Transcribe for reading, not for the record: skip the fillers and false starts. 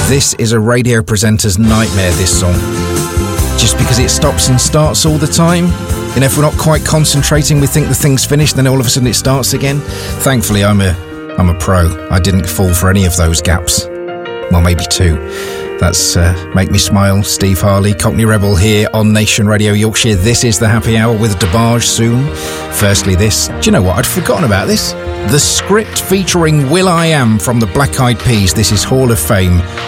This is a radio presenter's nightmare, this song. Just because it stops and starts all the time. You know, if we're not quite concentrating, we think the thing's finished, then all of a sudden it starts again. Thankfully, I'm a pro. I didn't fall for any of those gaps. Well, maybe two. That's Make Me Smile, Steve Harley, Cockney Rebel here on Nation Radio Yorkshire. This is the Happy Hour with DeBarge soon. Firstly this, do you know what? I'd forgotten about this. The script featuring Will.i.am from the Black Eyed Peas. This is Hall of Fame